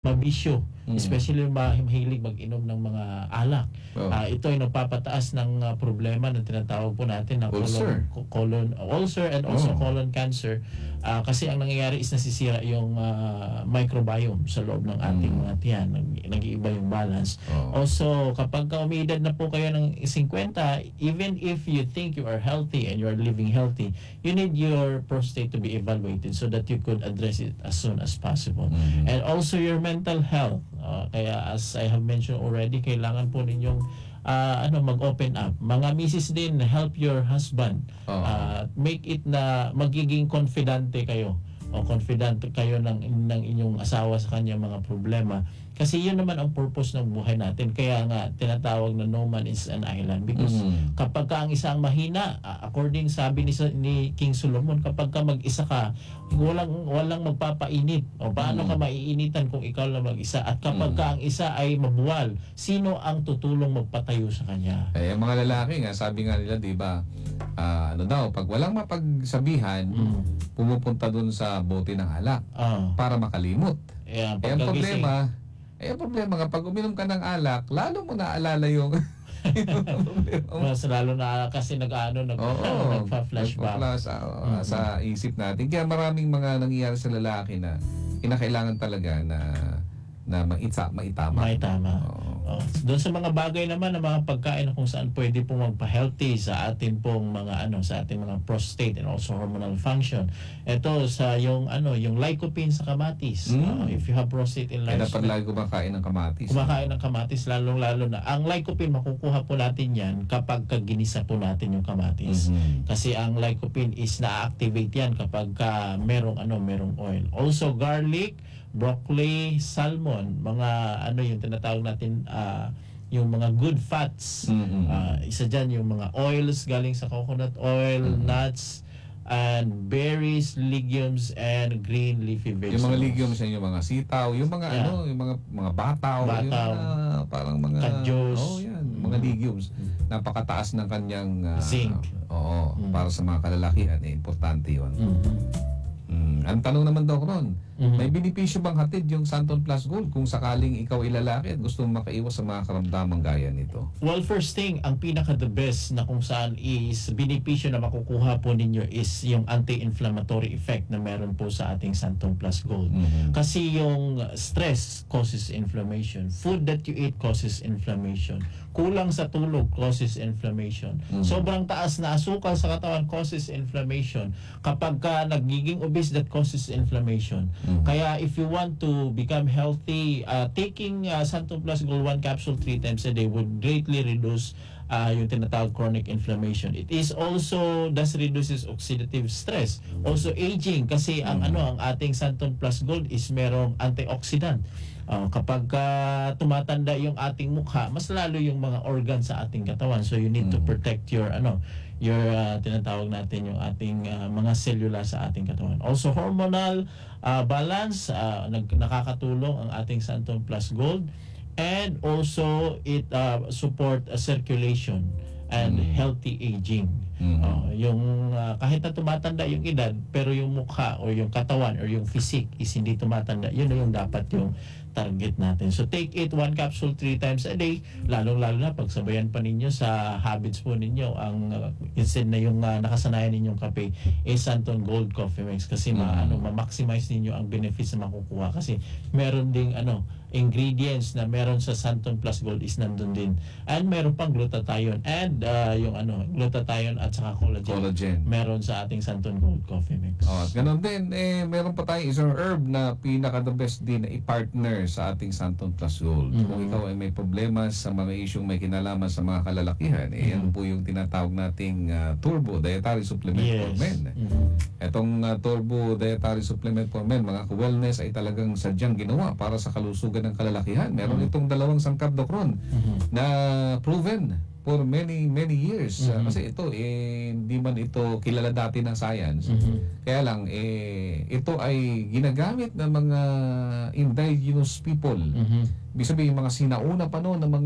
mabisyo, especially mahilig mag-inom ng mga alak. Ito ay nagpapataas ng problema na tinatawag po natin na colon ulcer and also colon cancer, kasi ang nangyayari is nasisira yung microbiome sa loob ng ating mga tiyan, nag-iiba yung balance. Also, kapag umiidad na po kayo ng 50, even if you think you are healthy and you are living healthy, you need your prostate to be evaluated so that you could address it as soon as possible. And also your mental health. Kaya as I have mentioned already, kailangan po ninyong mag-open up. Mga misis din, help your husband. Make it na magiging confidante kayo o confident kayo ng inyong asawa sa kanyang mga problema. Kasi yun naman ang purpose ng buhay natin. Kaya nga, tinatawag na no man is an island. Because kapag ka ang isang mahina, according sabi ni King Solomon, kapag ka mag-isa ka, walang magpapainit. O paano ka maiinitan kung ikaw lang mag-isa? At kapag ka ang isa ay mabuwal, sino ang tutulong magpatayo sa kanya? Eh, mga lalaki nga, sabi nga nila, di ba, pag walang mapagsabihan, pumupunta dun sa bote ng alak para makalimot. Ang problema nga, pag uminom ka ng alak, lalo mo naalala yung mas lalo na kasi nagpa-flashback sa isip natin. Kaya maraming mga nangyayari sa lalaki na kinakailangan talaga na maitama. Doon sa mga bagay naman na mga pagkain na kung saan pwede pong magpa-healthy sa ating pong mga sa ating mga prostate and also hormonal function. Ito sa yung lycopene sa kamatis. If you have prostate enlargement, dapat lagi kumakain ng kamatis. Kumakain ng kamatis, lalong-lalo na. Ang lycopene, makukuha po natin yan kapag ginisa po natin yung kamatis. Kasi ang lycopene is na-activate yan kapag merong oil. Also garlic, broccoli, salmon, mga yung tinatawag natin yung mga good fats. Isa dyan yung mga oils galing sa coconut oil, nuts, and berries, legumes, and green leafy vegetables. Yung mga legumes yung mga sitaw, yung mga yung mga bataw, yung parang mga kadyos. Mga legumes. Napakataas ng kanyang zinc. Para sa mga kalalakihan, importante 'yon. Ang tanong naman daw ron, may benepisyo bang hatid yung Santon Plus Gold kung sakaling ikaw ilalaki at gusto mong makaiwas sa mga karamdamang gaya nito? Well, first thing, ang pinaka-the best na kung saan is benepisyo na makukuha po ninyo is yung anti-inflammatory effect na meron po sa ating Santon Plus Gold. Kasi yung stress causes inflammation. Food that you eat causes inflammation. Kulang sa tulog causes inflammation. Sobrang taas na asukal sa katawan causes inflammation. Kapag ka nagiging obese, that causes inflammation. Kaya if you want to become healthy, taking Santon Plus Gold 1 capsule 3 times a day would greatly reduce yung tinatawag chronic inflammation. It is also reduces oxidative stress. Also aging, kasi ang ating Santon Plus Gold is merong antioxidant. Kapag tumatanda yung ating mukha, mas lalo yung mga organs sa ating katawan. So you need to protect your tinatawag natin yung ating mga selula sa ating katawan. Also hormonal balance, nakakatulong ang ating Santon Plus Gold. And also it support circulation and healthy aging. Yung kahit na tumatanda yung edad, pero yung mukha o yung katawan or yung physique is hindi tumatanda, yun na yung dapat yung target natin. So take it 1 capsule 3 times a day, lalong-lalo na pagsabayan pa ninyo sa habits po ninyo ang instead na yung nakasanayan ninyong kape is Santon Gold Coffee Mix, kasi ma-maximize ninyo ang benefits na makukuha, kasi meron ding ingredients na meron sa Santon Plus Gold is nandun din, and meron pang glutathione and yung glutathione at saka collagen meron sa ating Santon Gold Coffee Mix. At ganun din, meron pa tayong isang herb na pinaka-the best din na i-partner sa ating Santon Plus Gold. Kung ikaw ay may problema sa mga isyong may kinalaman sa mga kalalakihan, yan po yung tinatawag nating Turbo Dietary Supplement for Men. Itong Turbo Dietary Supplement for Men, mga ka-wellness, ay talagang sadyang ginawa para sa kalusugan ng kalalakihan. Meron itong dalawang sangkap dokron na proven for many years. Kasi ito hindi man ito kilala dati ng science. Kaya lang ito ay ginagamit ng mga indigenous people. Ibig sabihin mga sinauna pa noon ng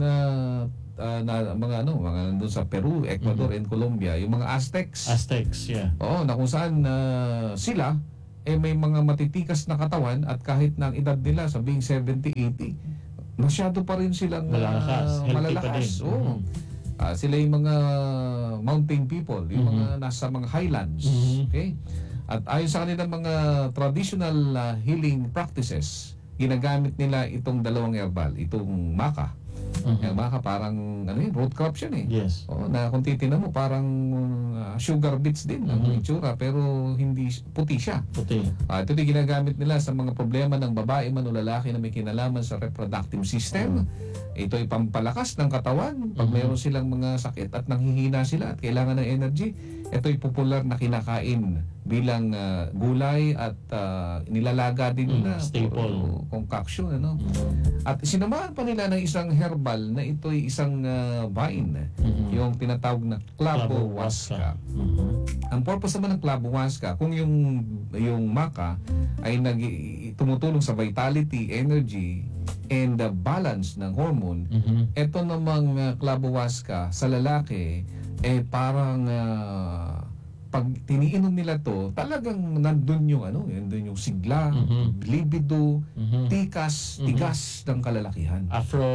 mga nandun sa Peru, Ecuador and Colombia, yung mga Aztecs. Na kung saan sila may mga matitikas na katawan at kahit na ang edad nila sabing 70, 80, masyado pa rin silang Malalakas, healthy pa malalakas. din. Oo. Sila yung mga mountain people, yung mga nasa mga highlands. Okay? At ayon sa kanilang mga traditional healing practices, ginagamit nila itong dalawang herbal, itong maca. Yung maca parang root crop siya Yes. Oo, na kung titingnan mo parang sugar beets din ang itsura pero hindi puti siya. Puti. Ito din ginagamit nila sa mga problema ng babae man o lalaki na may kinalaman sa reproductive system. Ito ay pampalakas ng katawan pag mayroon silang mga sakit at nanghihina sila at kailangan ng energy. Ito ay popular na kinakain bilang gulay at nilalaga din nila. Staple. Concoction. At sinamahan pa nila ng isang herbal na ito ay isang vine. Yung tinatawag na clavohuasca. Ang purpose naman ng clavohuasca, kung yung maca ay tumutulong sa vitality, energy, and the balance ng hormone, ito namang clavohuasca sa lalaki parang pag tiniinom nila to, talagang nandun yung nandun yung sigla, libido, tigas ng kalalakihan.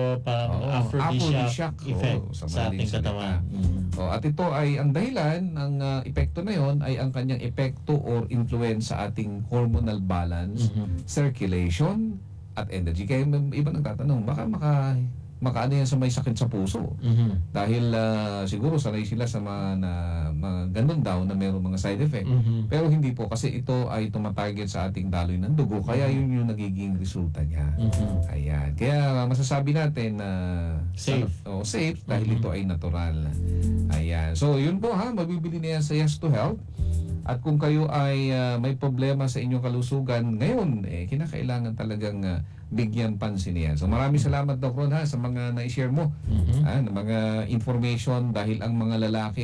Aphrodisiac effect sa sa madaling ating katawan. At ito ay ang dahilan ng epekto na yon ay ang kanyang epekto or influence sa ating hormonal balance, circulation, at energy. Kaya iba nagtatanong, baka makaano yan sa may sakit sa puso. Dahil siguro sanay sila sa mga ganun daw na mayroong mga side effect. Pero hindi po kasi ito ay tumatarget sa ating daloy ng dugo. Kaya yun yung nagiging resulta niya. Ayan. Kaya masasabi natin na safe dahil ito ay natural. Ayan. So yun po mabibili na yan sa Yes to Health. At kung kayo ay may problema sa inyong kalusugan ngayon, kinakailangan talagang bigyan pansin yan. So maraming salamat Doc Ron sa mga na-share mo na mga information dahil ang mga lalaki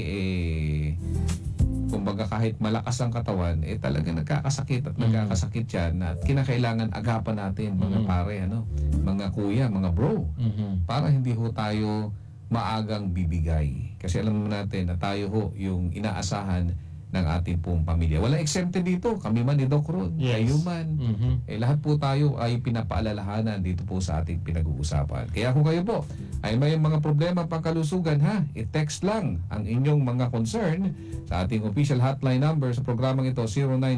kumbaga kahit malakas ang katawan talaga nagkakasakit at nagkakasakit yan at kinakailangan agapan natin mga pare, mga kuya, mga bro para hindi ho tayo maagang bibigay. Kasi alam natin na tayo ho yung inaasahan ng ating pong pamilya. Walang exempted dito. Kami man ni Doc Ron, kayo man. Lahat po tayo ay pinapaalalahanan dito po sa ating pinag-uusapan. Kaya kung kayo po ay may mga problema pangkalusugan i-text lang ang inyong mga concern sa ating official hotline number sa programang ito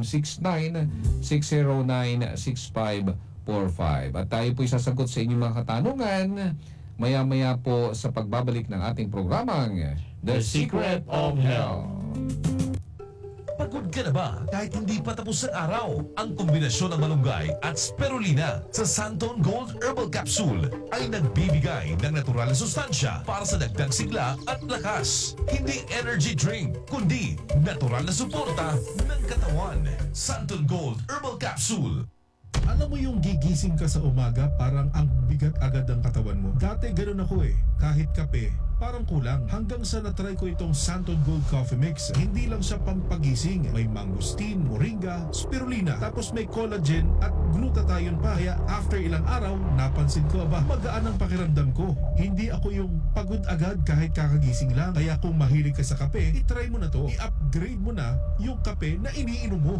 0969-609-6545. At tayo po isasagot sa inyong mga katanungan maya-maya po sa pagbabalik ng ating programang The Secret of Health. Pagod ka na ba kahit hindi pa tapos ang araw? Ang kombinasyon ng malunggay at spirulina sa Santon Gold Herbal Capsule ay nagbibigay ng natural na sustansya para sa dagdag sigla at lakas. Hindi energy drink, kundi natural na suporta ng katawan. Santon Gold Herbal Capsule. Alam mo yung gigising ka sa umaga, parang ang bigat agad ng katawan mo. Dati ganun ako kahit kape, parang kulang. Hanggang sa natry ko itong Santon Gold Coffee Mix. Hindi lang siya pampagising. May mangosteen, moringa, spirulina, tapos may collagen at glutathione pa. Kaya after ilang araw, napansin ko magaan ang pakiramdam ko. Hindi ako yung pagod agad kahit kakagising lang. Kaya kung mahilig ka sa kape, itry mo na to. I-upgrade mo na yung kape na iniinom mo.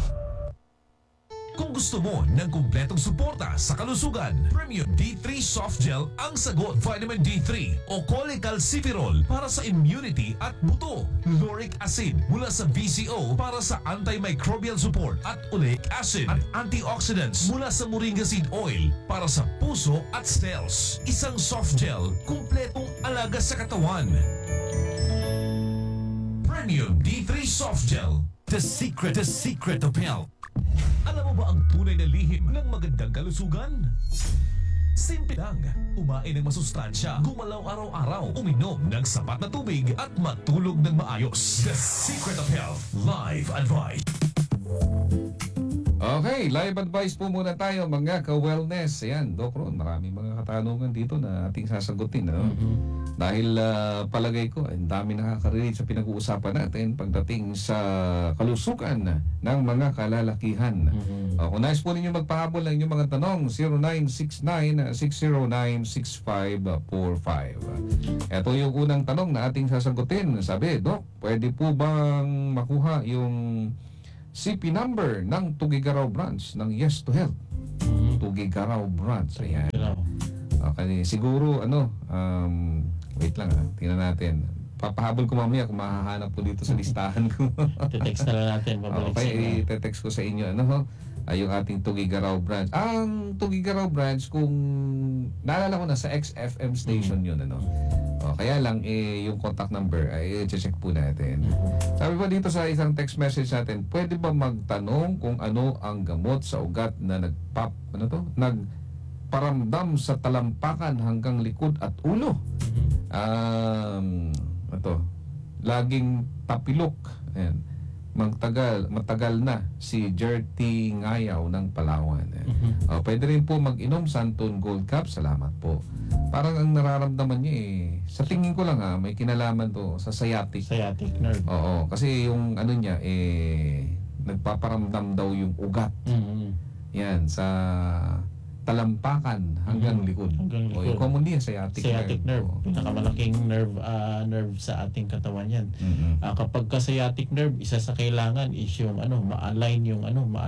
Kung gusto mo ng kumpletong suporta sa kalusugan, Premium D3 Soft Gel ang sagot. Vitamin D3 o cholecalciferol para sa immunity at buto. Lauric acid mula sa VCO para sa antimicrobial support at oleic acid at antioxidants mula sa moringa seed oil para sa puso at cells. Isang soft gel, kumpletong alaga sa katawan. Premium D3 Soft Gel. The secret of health. Alam mo ba ang tunay na lihim ng magandang kalusugan? Simple lang. Kumain ng masustansya, gumalaw araw-araw, uminom ng sapat na tubig at matulog ng maayos. The Secret of Health Live Advice. Okay, live advice po muna tayo mga ka-wellness. Ayan, Doc Ron, maraming mga katanungan dito na ating sasagutin. Dahil palagay ko, ang dami nakaka-relate sa pinag-uusapan natin pagdating sa kalusugan ng mga kalalakihan. Kung nais po ninyo magpahabol ng inyong mga tanong, 0969-609-6545. Ito yung unang tanong na ating sasagutin. Sabi, Doc, pwede po bang makuha yung CP number ng Tugigaraw branch ng Yes to Health. Tugigaraw branch. Ayan. Hello. Okay, siguro wait lang tingnan natin. Papahabol ko mamaya kung mahahanap po dito sa listahan ko. Text na lang natin. Babalik sa inyo. Okay, ite-text ko sa inyo yung ating Tugigaraw branch. Ang Tugigaraw branch, kung naalala ko na sa XFM station yun, kaya lang yung contact number ay check po natin. Sabi pa dito sa isang text message natin, pwede ba magtanong kung ano ang gamot sa ugat na nagparamdam sa talampakan hanggang likod at ulo? Laging tapilok. Ayan. Matagal na si Jerty Ngayaw ng Palawan. Pwede rin po mag-inom Santon Gold Cup. Salamat po. Parang ang nararamdaman niya sa tingin ko lang may kinalaman to sa sciatic. Sciatic nerve. Oo, kasi yung niya nagpaparamdam daw yung ugat. Yan, sa talampakan hanggang likod. Hanggang likod. Yung commonly sciatic nerve. Pinakamalaking nerve sa ating katawan yan. Kapag ka sciatic nerve, isa sa kailangan is yung ma-align yung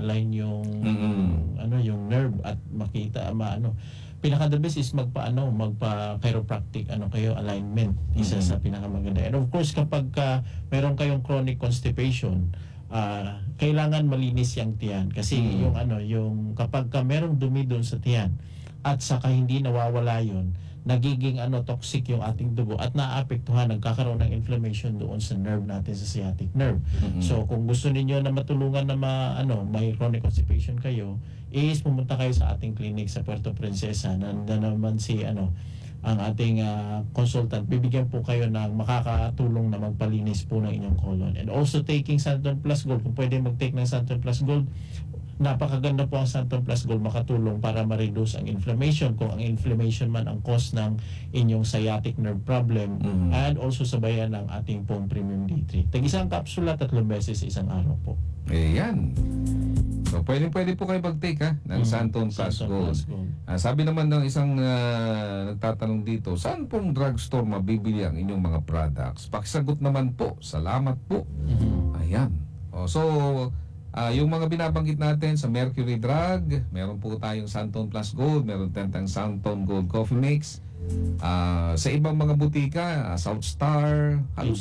yung nerve at makita pinaka the best is magpa chiropractic kayo alignment. Isa sa pinakamaganda. And of course kapag meron kayong chronic constipation, kailangan malinis yung tiyan kasi yung kapag merong dumi doon sa tiyan at saka hindi nawawala yun, nagiging toxic yung ating dugo at naapektuhan, nagkakaroon ng inflammation doon sa nerve natin, sa sciatic nerve. So kung gusto niyo na matulungan na may chronic constipation kayo, is pumunta kayo sa ating clinic sa Puerto Princesa. Nanda naman si ang ating consultant, bibigyan po kayo ng makakatulong na magpalinis po ng inyong colon. And also taking Santon Plus Gold, kung pwede mag-take ng Santon Plus Gold, napakaganda po ang Santon Plus Gold, makatulong para ma-reduce ang inflammation, kung ang inflammation man ang cause ng inyong sciatic nerve problem, and also sabayan ng ating pong Premium D3. Tag-isang kapsula, 3 beses sa isang araw po. Ayan. So, pwede po kayo mag-take ng Santon Plus Gold. Sabi naman ng isang nagtatanong dito, saan pong drugstore mabibili ang inyong mga products? Pakisagot naman po. Salamat po. Ayan. So, yung mga binabanggit natin sa Mercury Drug, meron po tayong Santon Plus Gold, meron tayong Santon Gold Coffee Mix. Sa ibang mga butika, South Star,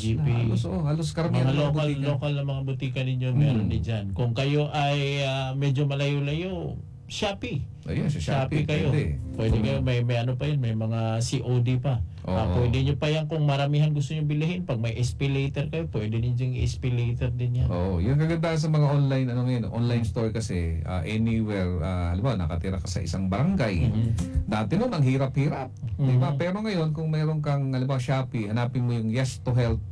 halos karamihan mga ng butika. local na mga butika ninyo meron din dyan. Kung kayo ay medyo malayo-layo, Shopee. Ayun, sa Shopee kayo. Pwede kayo, may pa yun, may mga COD pa. Pwede nyo pa yan kung maramihan gusto nyo bilhin. Pag may SP later kayo, pwede ninyo yung SP later din yan. Yung kagandahan sa mga online online store kasi anywhere, halimbawa nakatira ka sa isang barangay. Dati noon ang hirap-hirap, di ba? Pero ngayon kung meron kang halimbawa Shopee, hanapin mo yung Yes to Health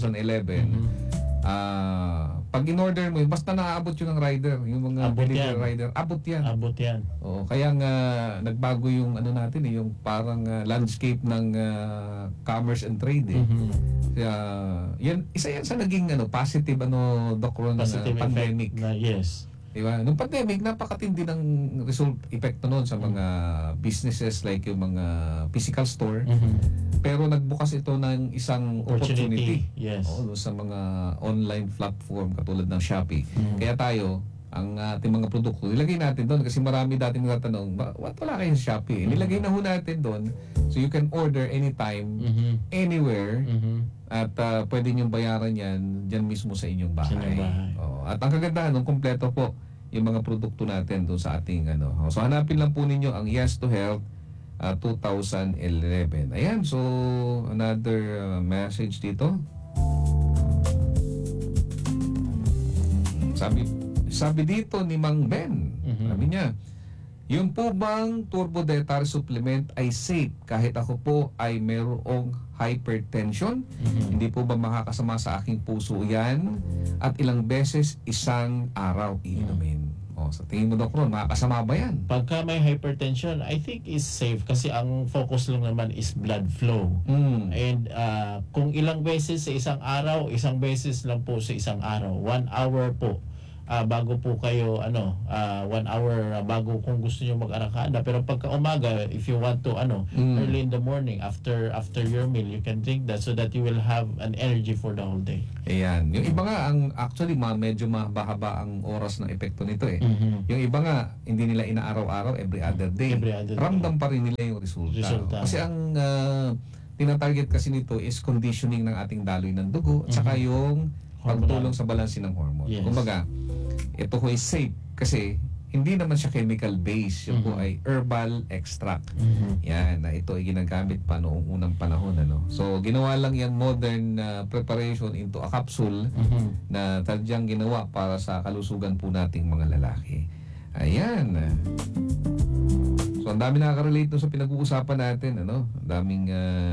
2011. Pag in-order mo, basta naaabot yun ng rider, yung mga delivery rider, abot yan. Kaya nga nagbago yung natin yung parang landscape ng commerce and trade Kaya isa yan sa naging positive Positive pandemic. Yes. Diba? Nung pandemic, napakatindi ng epekto noon sa mga businesses like yung mga physical store. Pero nagbukas ito ng isang opportunity. Yes. Sa mga online platform katulad ng Shopee. Kaya tayo, ang ating mga produkto, nilagay natin doon kasi marami dating natatanong, wala kayo sa Shopee? Nilagay na ho natin doon so you can order anytime, anywhere, at pwede niyong bayaran yan dyan mismo sa inyong bahay. At ang kagandahan, kompleto po yung mga produkto natin doon sa ating So hanapin lang po ninyo ang Yes to Health 2011. Ayan, so another message dito. Sabi dito ni Mang Ben, sabi niya, yung po bang Turbo Dietary Supplement ay safe kahit ako po ay mayroong hypertension? Hindi po ba makakasama sa aking puso yan? At ilang beses isang araw iinumin? Sa tingin mo, Dok Ron, makakasama ba yan? Pagka may hypertension, I think is safe kasi ang focus lang naman is blood flow. And kung ilang beses sa isang araw, isang beses lang po sa isang araw. 1 hour po bago po kayo 1 hour bago kung gusto niyo mag-arakada. Pero pagka umaga, if you want to early in the morning after your meal, you can drink that so that you will have an energy for the whole day. Ayan. Yung iba nga, actually, medyo mahaba ang oras ng epekto nito eh. Yung iba nga, hindi nila inaaraw-araw, every other day. Ramdam pa rin nila yung resulta. Kasi ang tinatarget kasi nito is conditioning ng ating daloy ng dugo at saka yung pagtulong sa balanse ng hormone. Yes. Kumbaga, ito po ay safe kasi hindi naman siya chemical based. Yung po ay herbal extract. Yan, na ito ay ginagamit pa noong unang panahon. So, ginawa lang yung modern preparation into a capsule na tadyang ginawa para sa kalusugan po nating mga lalaki. Ayan. So, ang dami nakaka-relate sa pinag-uusapan natin. Ang daming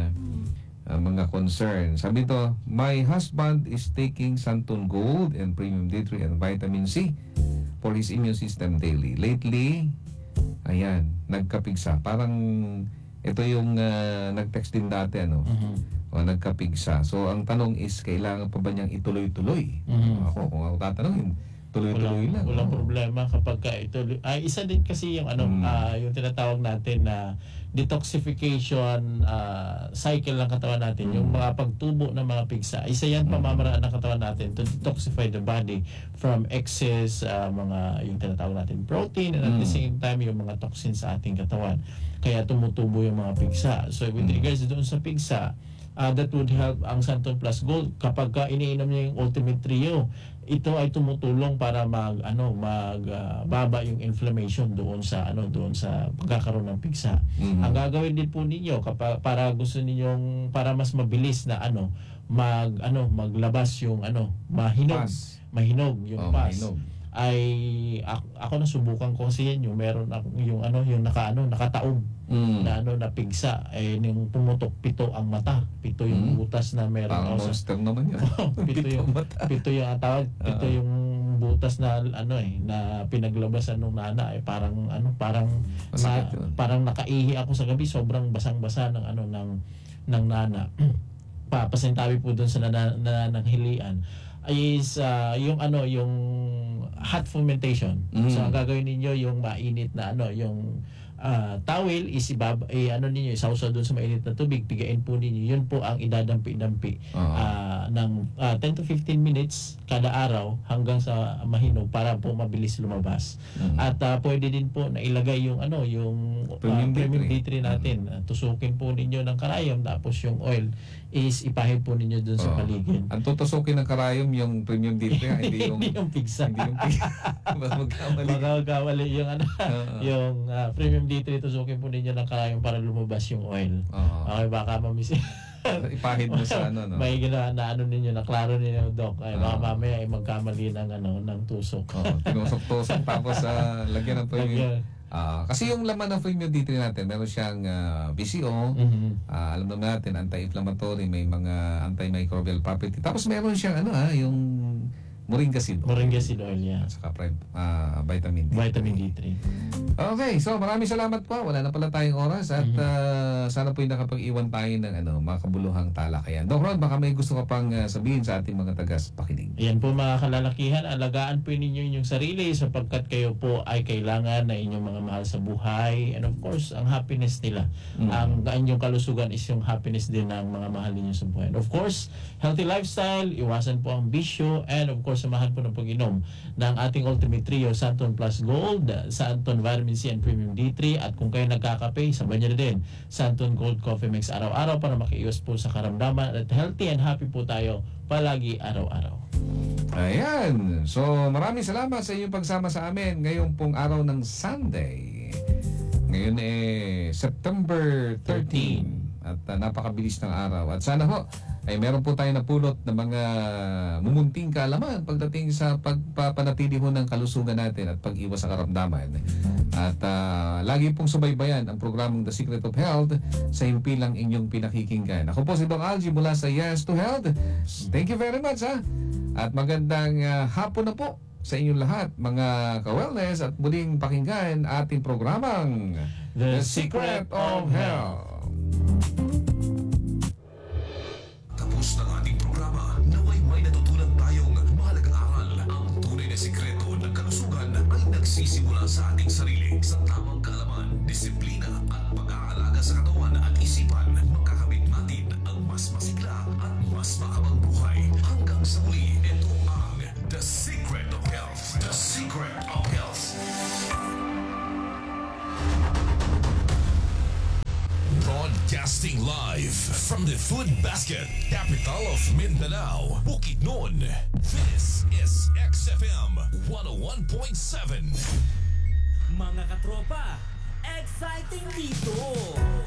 mga concern. Sabi to, my husband is taking Santon Gold and Premium D3 and Vitamin C for his immune system daily. Lately, ayan, nagkapigsa. Parang ito yung nag-text din dati, o nagkapigsa. So, ang tanong is, kailangan pa ba niyang ituloy-tuloy? Ako, kung ako tatanungin, tuloy-tuloy lang. Walang problema kapag ka ituloy. Isa din kasi yung yung tinatawag natin na detoxification cycle ng katawan natin, yung mga pagtubo ng mga pigsa. Isa yan pamamaraan ng katawan natin to detoxify the body from excess mga yung tinatawag natin protein and at the same time yung mga toxins sa ating katawan. Kaya tumutubo yung mga pigsa. So with regards doon sa pigsa, that would help ang Santon Plus Gold kapag iniinom niya yung Ultimate Trio. Ito ay tumutulong para baba yung inflammation doon sa pagkakaroon ng pigsa. Ang gagawin din po ninyo kapag para gusto ninyong para mas mabilis na maglabas yung mahinog yung pus. Ay ako nasubukan ko kasi yan yung meron yung nakataob na pigsa nung pumutok 7 ang mata, 7 yung butas na meron. Parang monster naman yun. 7 yung tawag, 7 yung butas na na pinaglabasan ng nana parang parang nakaihi ako sa gabi, sobrang basang-basa ng nana. Papasintabi po doon sa nananghilian is yung hot fermentation. So ang gagawin ninyo yung mainit na yung towel is ninyo isawsaw doon sa mainit na tubig, pigain po ninyo. Yun po ang idadampi-dampi ng 10 to 15 minutes kada araw hanggang sa mahinog para po mabilis lumabas. At pwede din po na ilagay yung Premium D3 natin. Tusukin po ninyo ng karayom tapos yung oil is ipahid po ninyo doon sa paligid. Ang tutusukin ng karayom yung Premium D3, hindi yung pigsa. Hindi yung pigsa. Magkakamali yung yung Premium D3, tusukin po ninyo ng karayom para lumabas yung oil. Okay, baka mamisi. Ipahid mo sa May ginawa na ninyo, na klaro ninyo, Doc. Baka mamaya ay magkamali ng tusok. Tinusok-tusok tapos lagyan ng Premium. Kasi yung laman ng Premium D3 natin, meron siyang VCO, alam naman natin, anti-inflammatory, may mga antimicrobial property. Tapos meron siyang yung moringa seed oil. Moringa seed oil, yeah. At saka vitamin D3. Vitamin D3. Okay, so maraming salamat po. Wala na pala tayong oras at sana po yung nakapag-iwan tayo ng makabuluhang talakayan. Doc Ron, baka may gusto ka pang sabihin sa ating mga tagas-pakinig. Yan po mga kalalakihan, alagaan po ninyo inyong sarili sapagkat kayo po ay kailangan na inyong mga mahal sa buhay and of course, ang happiness nila. Ang inyong kalusugan is yung happiness din ng mga mahal ninyo sa buhay. And of course, healthy lifestyle, iwasan po ang bisyo and of course, samahan po ng pag-inom ng ating Ultimate Trio, Santon Plus Gold, Santon Vitamin C and Premium D3 at kung kayo nagkakape, sabay nyo na din Santon Gold Coffee Mix araw-araw para makiiwas po sa karamdaman at healthy and happy po tayo palagi araw-araw. Ayan. So, maraming salamat sa inyong pagsama sa amin ngayong pong araw ng Sunday. Ngayon September 13 at napakabilis ng araw. At sana ho ay meron po tayo napulot ng mga mumunting kaalaman pagdating sa pagpapanatili ho ng kalusugan natin at pag-iwas sa karamdaman. At lagi pong subaybayan ang programang The Secret of Health sa himpilang inyong pinakikinggan. Ako po si Doc Algie mula sa Yes to Health. Thank you very much at magandang hapon na po sa inyong lahat mga ka-wellness at muling pakinggan ating programang The Secret of Health. Tapos ng ating programa, naway may natutunan tayong mahalagang aral. Ang tunay na sikreto kalusugan ay nagsisimula sa ating sarili. Sa tamang kaalaman, disiplina at pag-aalaga sa katawan at isipan, makakamit natin ang mas masigla at mas mahabang buhay. Hanggang sa muli, ito ang The Secret of Health. The Secret of Health. Broadcasting live from the food basket, capital of Mindanao, Bukidnon. This is XFM 101.7. Mga katropa, exciting dito!